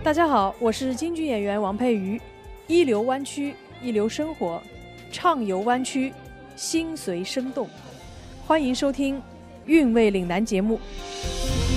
大家好，我是京剧演员王佩瑜，一流湾区，一流生活，畅游湾区，心随生动，欢迎收听《韵味岭南》节目。